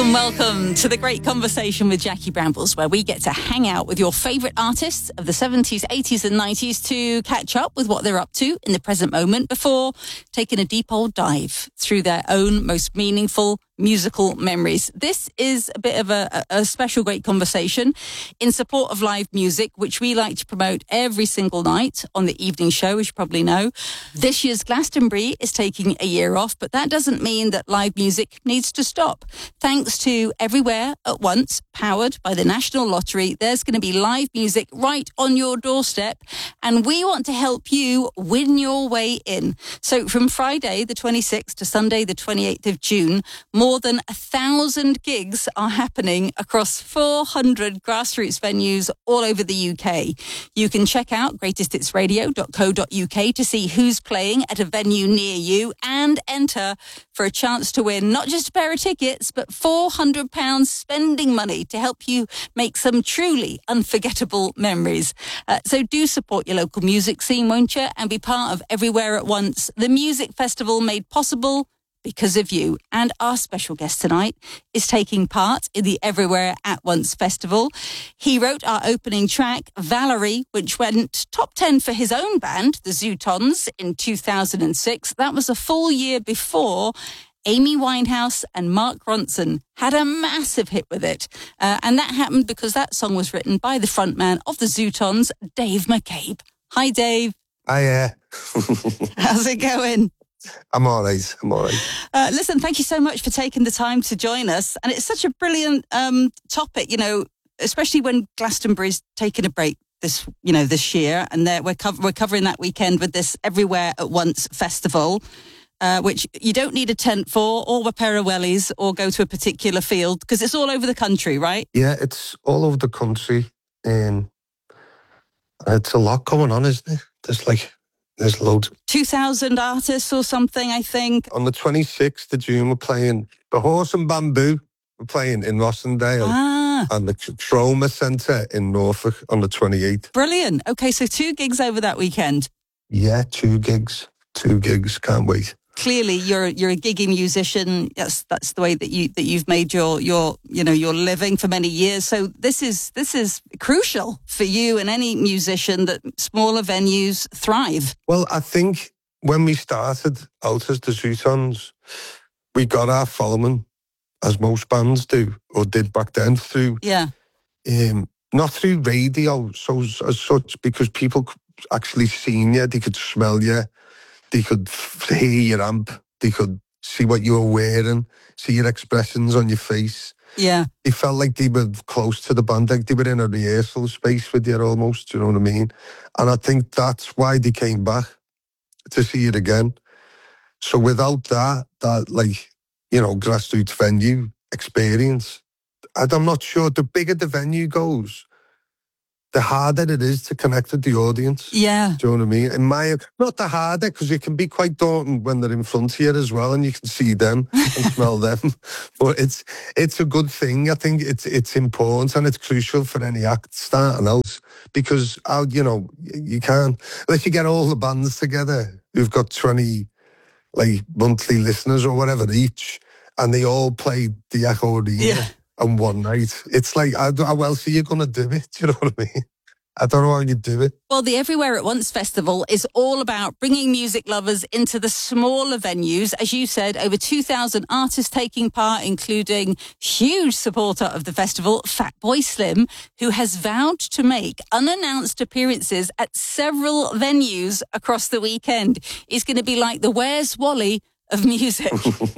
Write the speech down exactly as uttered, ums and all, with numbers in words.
Welcome, welcome to The Great Conversation with Jackie Brambles, where we get to hang out with your favourite artists of the seventies, eighties and nineties to catch up with what they're up to in the present moment before taking a deep old dive through their own most meaningful musical memories. This is a bit of a, a special Great Conversation in support of live music, which we like to promote every single night on the evening show, as you probably know. This year's Glastonbury is taking a year off, but that doesn't mean that live music needs to stop. Thanks to Everywhere at Once, powered by the National Lottery, there's going to be live music right on your doorstep, and we want to help you win your way in. So from Friday the twenty-sixth to Sunday the twenty-eighth of June, more than a thousand gigs are happening across four hundred grassroots venues all over the U K. You can check out greatest hits radio dot co dot uk to see who's playing at a venue near you and enter for a chance to win not just a pair of tickets, but four hundred pounds spending money to help you make some truly unforgettable memories. Uh, so do support your local music scene, won't you? And be part of Everywhere at Once, the music festival made possible because of you. And our special guest tonight is taking part in the Everywhere at Once festival. He wrote our opening track, Valerie, which went top ten for his own band, the Zootons, in two thousand six. That was a full year before Amy Winehouse and Mark Ronson had a massive hit with it. Uh, and that happened because that song was written by the frontman of the Zootons, Dave McCabe. Hi, Dave. Hiya. How's it going? I'm all right. I'm all right. Uh, listen, thank you so much for taking the time to join us. And it's such a brilliant um, topic, you know, especially when Glastonbury's taking a break this, you know, this year. And we're, co- we're covering that weekend with this Everywhere at Once festival, uh, which you don't need a tent for or a pair of wellies or go to a particular field because it's all over the country, right? Yeah, it's all over the country. Um, it's a lot going on, isn't it? There's like... There's loads. two thousand artists or something, I think. On the twenty-sixth of June, we're playing the Horse and Bamboo. We're playing in Rossendale. Ah. And the Trauma Centre in Norfolk on the twenty-eighth. Brilliant. Okay, so two gigs over that weekend. Yeah, two gigs. Two gigs. Can't wait. Clearly, you're you're a gigging musician. Yes, that's the way that you that you've made your your you know your living for many years. So this is this is crucial for you and any musician that smaller venues thrive. Well, I think when we started out as the Zootons, we got our following, as most bands do or did back then, through yeah, um, not through radio, so as such, because people actually seen you, they could smell you. They could hear your amp. They could see what you were wearing, see your expressions on your face. Yeah. They felt like they were close to the band, like they were in a rehearsal space with you almost, you know what I mean? And I think that's why they came back, to see it again. So without that, that like, you know, grassroots venue experience, I'm not sure, the bigger the venue goes, the harder it is to connect with the audience. Yeah. Do you know what I mean? In my, not the harder, because it can be quite daunting when they're in front of you as well and you can see them and smell them. But it's it's a good thing. I think it's it's important and it's crucial for any act starting out because, uh, you know, you can't, unless you get all the bands together who've got twenty like monthly listeners or whatever each and they all play the Echo Arena. Yeah. And one night, it's like, how else are you going to do it? Do you know what I mean? I don't know how you do it. Well, the Everywhere at Once festival is all about bringing music lovers into the smaller venues. As you said, over two thousand artists taking part, including huge supporter of the festival, Fatboy Slim, who has vowed to make unannounced appearances at several venues across the weekend. It's going to be like the Where's Wally of music.